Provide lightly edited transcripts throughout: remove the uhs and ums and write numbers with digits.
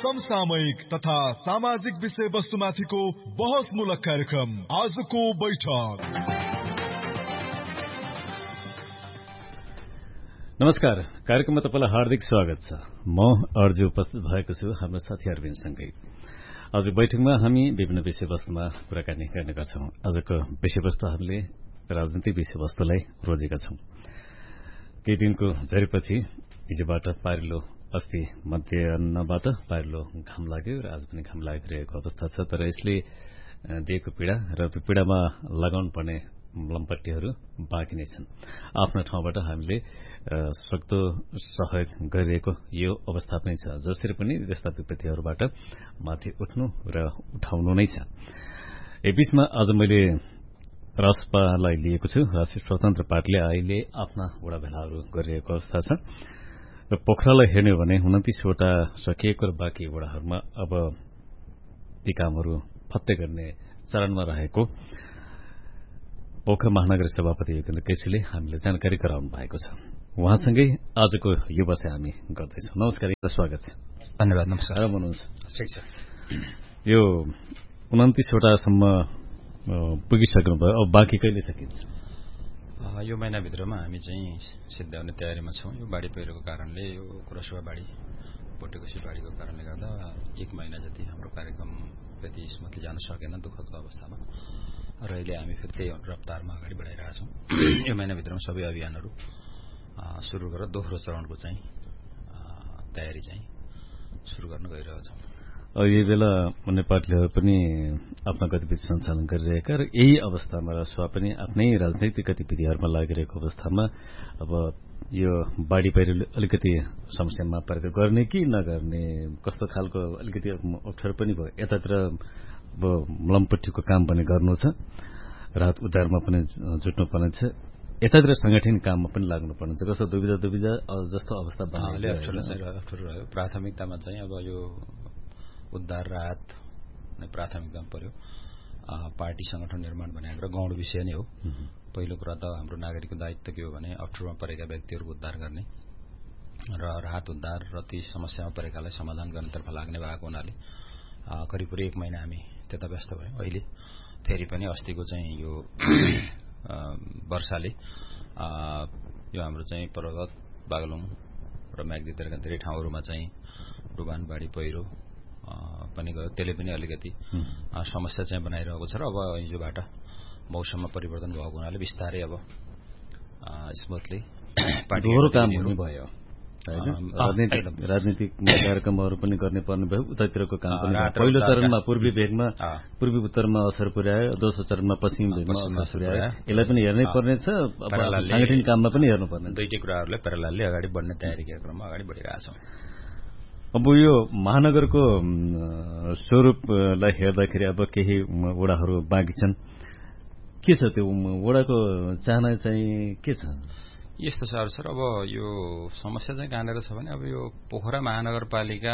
समसामयिक तथा सामाजिक विषय वस्तुमाथिको बहसमूलक कार्यक्रम आजको बैठक। नमस्कार, कार्यक्रममा तपाईलाई हार्दिक स्वागत छ। म अर्जु उपस्थित भएको छु हाम्रो साथी अरविन्दसँगै। आज बैठकमा हामी विभिन्न विषयवस्तुमा कुराकानी गर्ने गर्छौं। आजको विषयवस्तु हामीले राजनीतिक विषयवस्तुलाई रोजेका छौं। केही दिनको झरीपछि हिजोबाट पारिलो अस्ति मध्याहबाट पारिलो घाम लाग्यो र आज पनि घाम लागिरहेको अवस्था छ। तर यसले दिएको पीड़ा र त्यो पीड़ामा लगाउनु पर्ने लम्पट्टीहरू बाँकी नै छन्। आफ्नो ठाउँबाट हामीले सक्दो सहयोग गरिरहेको यो अवस्था पनि छ। जसरी पनि त्यस्ता विपत्तिहरूबाट माथि उठ्नु र उठाउनु नै छ। यसबीचमा आज मैले रासपालाई लिएको छु। राष्ट्रिय स्वतन्त्र पार्टीले अहिले आफ्ना वडा भेलाहरू गरिरहेको अवस्था छ र पोखरालाई हेर्ने भने 29वटा सकिएको र बाँकी वडाहरूमा अब ती कामहरू फत्ते गर्ने चरणमा रहेको पोखरा महानगर सभापति योगेन्द्र केसीले हामीले जानकारी गराउनु भएको छ। उहाँसँगै आजको यो बसाइ हामी गर्दैछौँ। नमस्कार, स्वागत छ। धन्यवाद। नमस्कार। आराम हुनुहुन्छ? ठिक छ। यो 29वटासम्म पुगिसक्नुभयो, अब बाँकी कहिले सकिन्छ? यो महिनाभित्रमा हामी चाहिँ सिद्ध्याउने तयारीमा छौं। यो बाढी पहिरोको कारणले, यो कुरसुवा बाढी, बोटेकोसी बाढीको कारणले गर्दा 1 महिना जति हाम्रो कार्यक्रम त्यति स्मूथली जान सकेन, दुःखदको अवस्थामा। र अहिले हामी फेरि त्यही रफ्तारमा अगाडि बढाइरहेका छौं। यो महिनाभित्रमा सबै अभियानहरू सुरु गरेर दोस्रो चरणको चाहिँ तयारी चाहिँ सुरु गर्न गइरहेका छौं। यही बेला अन्य पार्टीहरू पनि आफ्ना गतिविधि सञ्चालन गरिरहेका र यही अवस्थामा रासपा पनि आफ्नै राजनैतिक गतिविधिहरूमा लागिरहेको अवस्थामा अब यो बाढी पहिरोले अलिकति समस्यामा परेको गर्ने कि नगर्ने कस्तो खालको अलिकति अप्ठ्यारो पनि भयो। यतातिर अब लम्पट्टीको काम पनि गर्नु छ, राहत उद्धारमा पनि जुट्नु पर्ने छ, यतातिर संगठन काममा पनि लाग्नु पर्ने छ। कस्तो दुविधा जस्तो अवस्था अप्ठ्यारो रह्यो। प्राथमिकतामा चाहिँ अब यो उद्धार राहत नै प्राथमिकतामा पर्यो। पार्टी संगठन निर्माण भनेको गौण विषय नै हो। पहिलो कुरा त हाम्रो नागरिकको दायित्व के हो भने अप्ठ्यारोमा परेका व्यक्तिहरूको उद्धार गर्ने र राहत उद्धार र ती समस्यामा परेकालाई समाधान गर्नेतर्फ लाग्ने भएको हुनाले करिब 1 महिना हामी त्यता व्यस्त भयौं। अहिले फेरि पनि अस्तिको चाहिँ यो वर्षाले यो हाम्रो चाहिँ पर्वत बागलुङ र म्याग्दीतिरका धेरै ठाउँहरूमा चाहिँ डुबान बाढी पहिरो पनि गयो। त्यसले पनि अलिकति समस्या चाहिँ बनाइरहेको छ र अब हिजोबाट मौसममा परिवर्तन भएको हुनाले बिस्तारै अब स्मूथली पार्टीको काम हुने भयो। राजनीतिक कार्यक्रमहरू पनि गर्ने पर्ने भयो। उतातिरको काम पनि पहिलो चरणमा पूर्वी भेगमा पूर्वी उत्तरमा असर पुर्यायो, दोस्रो चरणमा पश्चिमी भेगमा असर पुर्यायो। यसलाई पनि हेर्नै पर्ने छ। संगठन काममा पनि हेर्नुपर्ने। दुईटै कुराहरूलाई प्यारललले अगाडि बढ्ने तयारी कार्यक्रममा अगाडि बढिरहेछौँ। अब यो महानगरको स्वरूपलाई हेर्दाखेरि अब केही वडाहरू बाँकी छन्। के छ त्यो वडाको चाहना चाहिँ के छ? यस्तो छ सर, अब यो समस्या चाहिँ कहाँनिर छ भने अब यो पोखरा महानगरपालिका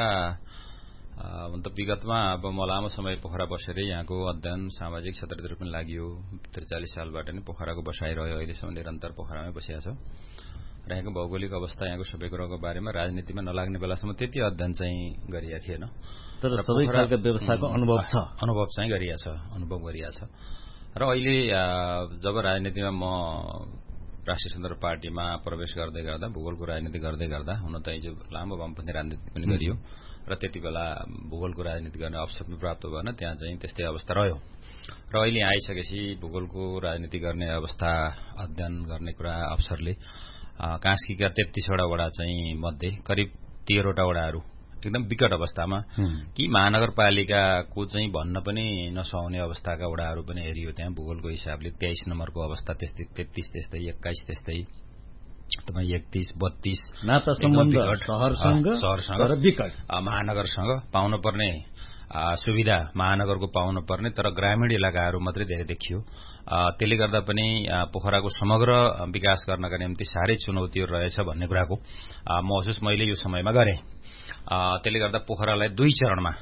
विगतमा अब म लामो समय पोखरा बसेरै यहाँको अध्ययन सामाजिक क्षेत्रतिर पनि लाग्यो। 43 सालबाट नै पोखराको बसाइरह्यो। अहिलेसम्म निरन्तर पोखरामै बसिया छ र यहाँको भौगोलिक अवस्था, यहाँको सबै कुराको बारेमा राजनीतिमा नलाग्ने बेलासम्म त्यति अध्ययन चाहिँ गरिया थिएन। तर सबै खालका व्यवस्थाको अनुभव चाहिँ गरिया छ, अनुभव गरिया छ। र अहिले जब राजनीतिमा म राष्ट्रिय स्वतन्त्र पार्टीमा प्रवेश गर्दै गर्दा, भूगोलको राजनीति गर्दै गर्दा, हुन त हिजो लामो वामपन्थी राजनीति पनि गरियो र त्यति बेला भूगोलको राजनीति गर्ने अवसर पनि प्राप्त भएन। त्यहाँ चाहिँ त्यस्तै अवस्था रह्यो र अहिले आइसकेपछि भूगोलको राजनीति गर्ने अवस्था, अध्ययन गर्ने कुरा अवसरले कास्कीका 33वटा वडा चाहिँ मध्ये करिब 13वटा वडाहरू एकदम विकट अवस्थामा कि महानगरपालिकाको चाहिँ भन्न पनि नसुहाउने अवस्थाका वडाहरू पनि हेरियो। त्यहाँ भूगोलको हिसाबले 23 नम्बरको अवस्था त्यस्तै, 33 त्यस्तै, 21 त्यस्तै, तपाईँ 31, 32 नाता सम्बन्ध शहरसँग र विकट महानगरसँग पाउनुपर्ने सुविधा महानगरको पाउनुपर्ने तर ग्रामीण इलाकाहरू मात्रै धेरै देखियो। त्यसले गर्दा पनि पोखराको समग्र विकास गर्नका निम्ति साह्रै चुनौतीहरू रहेछ भन्ने कुराको महसुस मैले यो समयमा गरेँ। त्यसले गर्दा पोखरालाई 2 चरणमा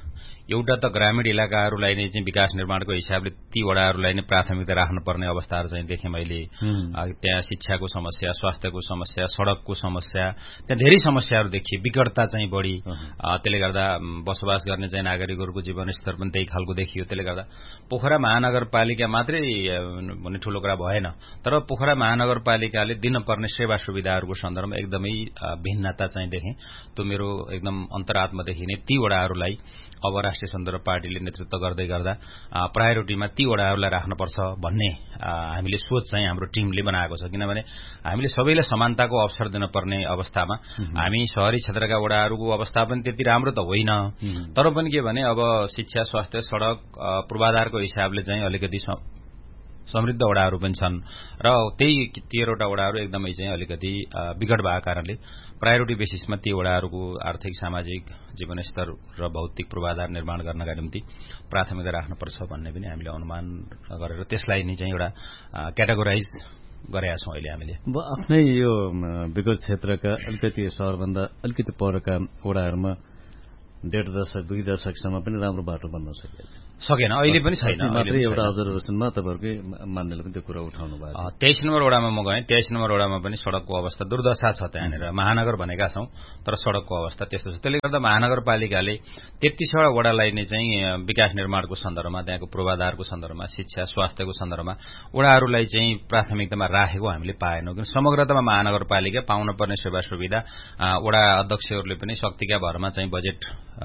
एउटा त ग्रामीण इलाकाहरूलाई नै चाहिँ विकास निर्माणको हिसाबले ती वडाहरूलाई नै प्राथमिकता राख्नुपर्ने अवस्थाहरू चाहिँ देखेँ मैले। त्यहाँ शिक्षाको समस्या, स्वास्थ्यको समस्या, सड़कको समस्या, त्यहाँ धेरै समस्याहरू देखिए, विकटता चाहिँ बढ़ी। त्यसले गर्दा बसोबास गर्ने चाहिँ नागरिकहरूको जीवनस्तर पनि त्यही खालको देखियो। त्यसले गर्दा पोखरा महानगरपालिका मात्रै भन्ने ठूलो कुरा भएन, तर पोखरा महानगरपालिकाले दिनपर्ने सेवा सुविधाहरूको सन्दर्भमा एकदमै भिन्नता चाहिँ देखेँ। त्यो मेरो एकदम अन्तरात्मा देखिने ती वडाहरूलाई अब राष्ट्रिय स्वतन्त्र पार्टीले नेतृत्व गर्दै गर्दा प्रायोरिटीमा ती वडाहरूलाई राख्नुपर्छ भन्ने हामीले सोच चाहिँ हाम्रो टिमले बनाएको छ। किनभने हामीले सबैलाई समानताको अवसर दिनुपर्ने अवस्थामा हामी शहरी क्षेत्रका वडाहरूको अवस्था पनि त्यति राम्रो त होइन, तर पनि के भने अब शिक्षा, स्वास्थ्य, सड़क, पूर्वाधारको हिसाबले चाहिँ अलिकति समृद्ध वडाहरू पनि छन् र त्यही 13वटा वडाहरू एकदमै चाहिँ अलिकति विकट भएको कारणले प्रायोरिटी बेसिसमा ती वडाहरूको आर्थिक सामाजिक जीवनस्तर र भौतिक पूर्वाधार निर्माण गर्नका निम्ति प्राथमिकता राख्नुपर्छ भन्ने पनि हामीले अनुमान गरेर त्यसलाई नै चाहिँ एउटा क्याटेगोराइज गरेका छौं अहिले हामीले। अब आफ्नै यो विगत क्षेत्रका अलिकति शहरभन्दा अलिकति परका वडाहरूमा 1.5 दशक 2 दशकसम्म पनि राम्रो बाटो बन्न सकेन, अहिले पनि छैन। मात्रै एउटा अब्जर्भेसनमा तपाईँहरूकै मान्यले पनि त्यो कुरा उठाउनु भयो। 23 नम्बर वडामा म गएँ, 23 नम्बर वडामा पनि सड़कको अवस्था दुर्दशा छ। त्यहाँनिर महानगर भनेका छौं तर सड़कको अवस्था त्यस्तो छ। त्यसले गर्दा महानगरपालिकाले 33वटा वडालाई नै चाहिँ विकास निर्माणको सन्दर्भमा, त्यहाँको पूर्वाधारको सन्दर्भमा, शिक्षा स्वास्थ्यको सन्दर्भमा वडाहरूलाई चाहिँ प्राथमिकतामा राखेको हामीले पाएनौं। किन समग्रतामा महानगरपालिका पाउन पर्ने सेवा सुविधा वडा अध्यक्षहरूले पनि शक्तिका भरमा चाहिँ बजेट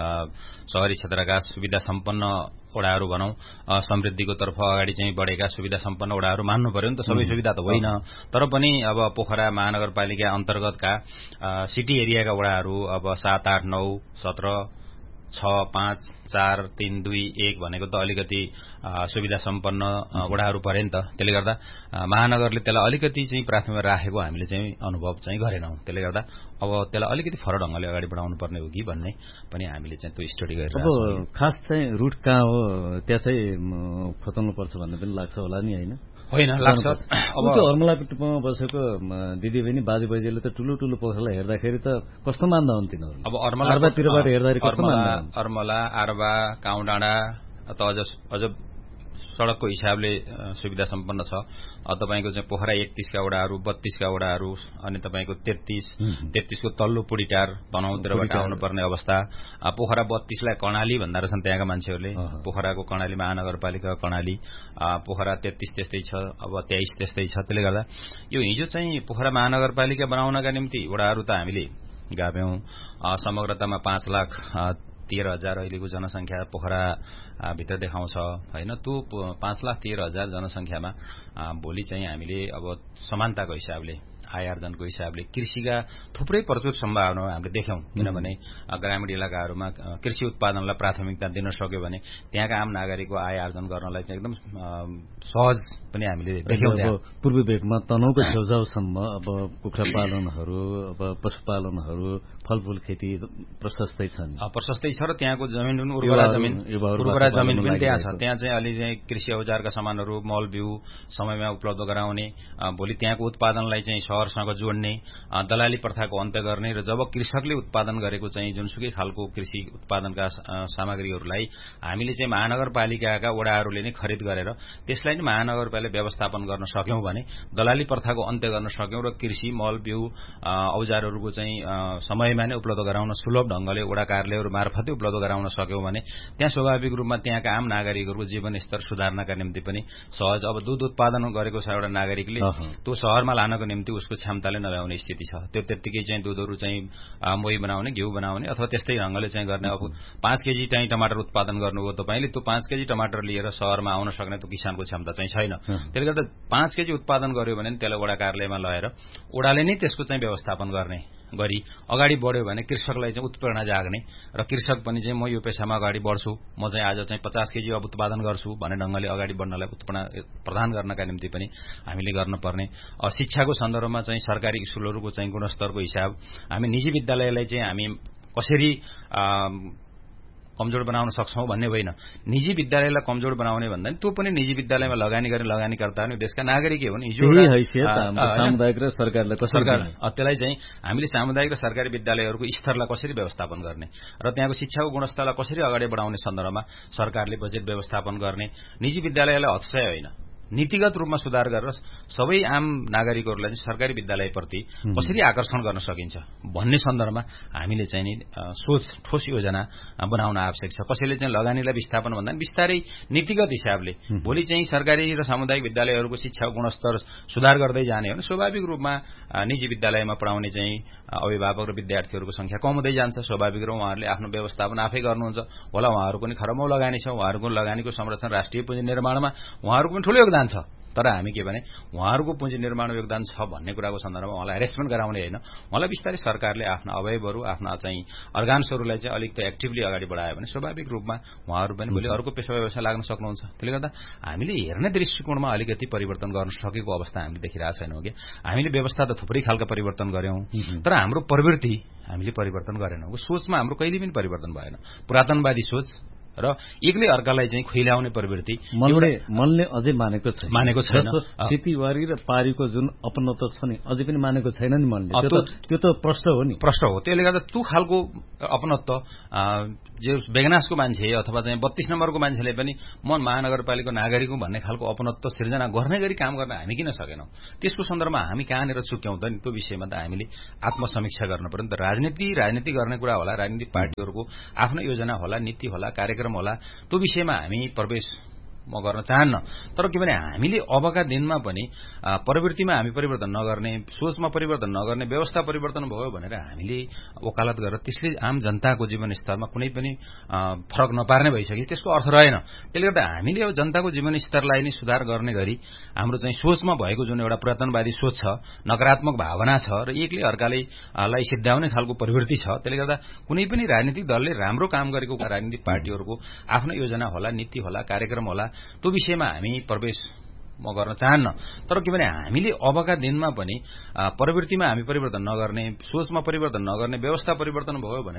शहरी क्षेत्रका सुविधा सम्पन्न वडाहरू भनौं, समृद्धिको तर्फ अगाडि चाहिँ बढेका सुविधा सम्पन्न वडाहरू मान्नु पर्यो नि त। सबै सुविधा त होइन, तर पनि अब पोखरा महानगरपालिका अन्तर्गतका सिटी एरियाका वडाहरू अब 7, 8, 9, 17, 6, 5, 4, 3, 2, 1 भनेको त अलिकति सुविधा सम्पन्न वडाहरू परे नि त। त्यसले गर्दा महानगरले त्यसलाई अलिकति चाहिँ प्राथमिकता राखेको हामीले चाहिँ अनुभव चाहिँ गरेनौं। त्यसले गर्दा अब त्यसलाई अलिकति फरक ढंगले अगाडि बढाउनु पर्ने हो कि भन्ने पनि हामीले चाहिँ त्यो स्टडी गरेर अब खास चाहिँ रुट कहाँ हो त्यहाँ चाहिँ खोज्नु पर्छ भन्ने पनि लाग्छ होला नि, होइन लाग्छ। अब त्यो हर्मलापिटमा बसेको दिदीबहिनी बाजेबोजीले त ठूलो ठूलो पोखरालाई हेर्दाखेरि त कस्तो मान्दा हुन् तिनीहरू? अब अर्मलातिरबाट हेर्दाखेरि कस्तो मान्दा? अर्मला, आरबा, काउडाँडा त अझ सड़कको हिसाबले सुविधा सम्पन्न छ। तपाईको चाहिँ पोखरा 31 का वडाहरू, 32 का वडाहरू, अनि तपाईको 33 को तल्लो पुडीटार तनहुँतिरबाट आउनुपर्ने अवस्था। पोखरा 32 लाई कर्णाली भन्दा रहेछन् त्यहाँका मान्छेहरूले। पोखराको कर्णाली महानगरपालिका कर्णाली, पोखरा 33 त्यस्तै छ, अब 23 त्यस्तै छ। त्यसले गर्दा यो हिजो चाहिँ पोखरा महानगरपालिका बनाउनका निम्ति वडाहरू त हामीले गाभ्यौं। समग्रतामा 5,13,000 अहिलेको जनसंख्या पोखरा भित्र देखाउँछ, हैन? त्यो 5,13,000 जनसंख्यामा भोलि चाहिँ हामीले अब समानताको हिसाबले, आय आर्जनको हिसाबले कृषिका थुप्रै प्रचुर सम्भावना हामीले देख्यौं। किनभने ग्रामीण इलाकाहरूमा कृषि उत्पादनलाई प्राथमिकता दिन सक्यो भने त्यहाँका आम नागरिकको आय आर्जन गर्नलाई चाहिँ एकदम सहज पनि हामीले देख्यौं। पूर्वी भेगमा तनहुको छेउछाउसम्म अब कुखुरा पालनहरू, अब पशुपालनहरू, फलफूल खेती प्रशस्तै छन्, प्रशस्तै छ र त्यहाँको जमिन पनि उर्वरा जमिन पनि त्यहाँ छ। त्यहाँ चाहिँ अलि चाहिँ कृषि औजारका सामानहरू, मल बिउ समयमा उपलब्ध गराउने, भोलि त्यहाँको उत्पादनलाई चाहिँ शहरसँग जोड्ने, दलाली प्रथाको अन्त्य गर्ने र जब कृषकले उत्पादन गरेको चाहिँ जुनसुकै खालको कृषि उत्पादनका सामग्रीहरूलाई हामीले चाहिँ महानगरपालिकाका वडाहरूले नै खरिद गरेर त्यसलाई नै महानगरपालिकाले व्यवस्थापन गर्न सक्यौं भने दलाली प्रथाको अन्त्य गर्न सक्यौं र कृषि मल बिउ औजारहरूको चाहिँ समयमा नै उपलब्ध गराउन, सुलभ ढंगले वडा कार्यालयहरू मार्फतै उपलब्ध गराउन सक्यौं भने त्यहाँ स्वाभाविक रूपमा त्यहाँका आम नागरिकहरूको जीवनस्तर सुधार्नका निम्ति पनि सहज। अब दूध उत्पादन गरेको छ एउटा नागरिकले, त्यो शहरमा लानको निम्ति उसको क्षमताले नभ्याउने स्थिति छ। त्यो त्यतिकै चाहिँ दूधहरू चाहिँ मोही बनाउने, घिउ बनाउने अथवा त्यस्तै ढंगले चाहिँ गर्ने। अब 5 केजी चाहिँ टमाटर उत्पादन गर्नुभयो तपाईले, त्यो 5 केजी टमाटर लिएर शहरमा आउन सक्ने त्यो किसानको क्षमता चाहिँ छैन। त्यसले गर्दा 5 केजी उत्पादन गर्यो भने त्यसलाई वडा कार्यालयमा लगेर वडाले नै त्यसको चाहिँ व्यवस्थापन गर्ने गरी अगाडि बढ्यो भने कृषकलाई चाहिँ उत्प्रेरणा जाग्ने र कृषक पनि चाहिँ म यो पेशामा अगाडि बढ्छु, म चाहिँ आज चाहिँ 50 केजी अब उत्पादन गर्छु भन्ने ढंगले अगाडि बढ्नलाई उत्प्रेरणा प्रदान गर्नका निम्ति पनि हामीले गर्नुपर्ने। शिक्षाको सन्दर्भमा चाहिँ सरकारी स्कुलहरूको चाहिँ गुणस्तरको हिसाब, हामी निजी विद्यालयलाई चाहिँ हामी कसरी कमजोर बनाउन सक्छौं भन्ने होइन। निजी विद्यालयलाई कमजोर बनाउने भन्दा नि त्यो पनि निजी विद्यालयमा लगानी गर्ने लगानीकर्ता नि देशका नागरिकै हुन्। हिजो सामुदायिक र सरकारलाई त्यसलाई चाहिँ हामीले सामुदायिक र सरकारी विद्यालयहरूको स्तरलाई कसरी व्यवस्थापन गर्ने र त्यहाँको शिक्षाको गुणस्तरलाई कसरी अगाडि बढाउने सन्दर्भमा सरकारले बजेट व्यवस्थापन गर्ने, निजी विद्यालयलाई हतोत्साह होइन नीतिगत रूपमा सुधार गरेर सबै आम नागरिकहरूलाई चाहिँ सरकारी विद्यालयप्रति कसरी आकर्षण गर्न सकिन्छ भन्ने सन्दर्भमा हामीले चाहिँ नि ठोस योजना बनाउन आवश्यक छ। कसैले चाहिँ लगानीलाई विस्थापन भन्दा बिस्तारै नीतिगत हिसाबले भोलि चाहिँ सरकारी र सामुदायिक विद्यालयहरूको शिक्षाको गुणस्तर सुधार गर्दै जाने हो भने स्वाभाविक रूपमा निजी विद्यालयमा पढाउने चाहिँ अभिभावक र विद्यार्थीहरूको संख्या कम हुँदै जान्छ। स्वाभाविक रूपमा उहाँहरूले आफ्नो व्यवस्थापन आफै गर्नुहुन्छ होला। उहाँहरूको पनि खरमौ लगानी छ, उहाँहरूको लगानीको संरक्षण राष्ट्रिय पुँजी निर्माणमा उहाँहरूको पनि ठूलो योगदान छ। तर हामी के भने उहाँहरूको पुँजी निर्माण योगदान छ भन्ने कुराको सन्दर्भमा उहाँलाई हेरेसमेन्ट गराउने होइन। उहाँलाई बिस्तारै सरकारले आफ्ना अवयवहरू आफ्ना चाहिँ अर्गान्सहरूलाई चाहिँ अलिक त एक्टिभली अगाडि बढायो भने स्वाभाविक रूपमा उहाँहरू पनि भोलि अर्को पेशा व्यवसाय लाग्न सक्नुहुन्छ। त्यसले गर्दा हामीले हेर्ने दृष्टिकोणमा अलिकति परिवर्तन गर्न सकेको अवस्था हामीले देखिरहेको छैनौँ कि हामीले व्यवस्था त थुप्रै खालका परिवर्तन गर्यौं तर हाम्रो प्रवृत्ति हामीले परिवर्तन गरेनौँ। सोचमा हाम्रो कहिले पनि परिवर्तन भएन। पुरातनवादी सोच र एकले अर्कालाई चाहिँ खुइलाउने प्रवृत्ति मनले अझै मानेको छैन। खेतीबारी र पारीको जुन अपनत्व छ नि अझै पनि मानेको छैन नि मनले। त्यो त प्रश्न हो नि, प्रश्न हो। त्यसले गर्दा त्यो खालको अपनत्व जो बेगनासको मान्छे अथवा चाहिँ 32 नम्बरको मान्छेले पनि म महानगरपालिकाको नागरिक हुँ भन्ने खालको अपनत्व सिर्जना गर्ने गरी काम गर्न हामी किन सकेनौं? त्यसको सन्दर्भमा हामी कहाँनिर चुक्यौं त नि त्यो विषयमा त हामीले आत्मसमीक्षा गर्न पर्यो नि त। राजनीति गर्ने कुरा होला, राजनीतिक पार्टीहरूको आफ्नो योजना होला, नीति होला, कार्यक्रम होला, त्यो विषयमा हामी प्रवेश म गर्न चाहन्न। तर के भने हामीले अबका दिनमा पनि प्रवृत्तिमा हामी परिवर्तन नगर्ने, सोचमा परिवर्तन नगर्ने, व्यवस्था परिवर्तन भयो भनेर हामीले वकालत गरेर त्यसले आम जनताको जीवन स्तरमा कुनै पनि फरक नपार्ने भइसक्यो। त्यसको अर्थ रहेन। त्यसले गर्दा हामीले अब जनताको जीवन स्तरलाई नै सुधार गर्ने गरी हाम्रो चाहिँ सोचमा भएको जुन एउटा पुरातनवादी सोच छ, नकारात्मक भावना छ र एकले अर्कालाई सिद्ध्याउने खालको प्रवृत्ति छ। त्यसले गर्दा कुनै पनि राजनीतिक दलले राम्रो काम गरेको राजनीतिक पार्टीहरूको आफ्नो योजना होला, नीति होला, कार्यक्रम होला, त्यो विषयमा हामी प्रवेश म गर्न चाहन्न। तर के भने हामीले अबका दिनमा पनि प्रवृत्तिमा हामी परिवर्तन नगर्ने, सोचमा परिवर्तन नगर्ने, व्यवस्था परिवर्तन भयो भने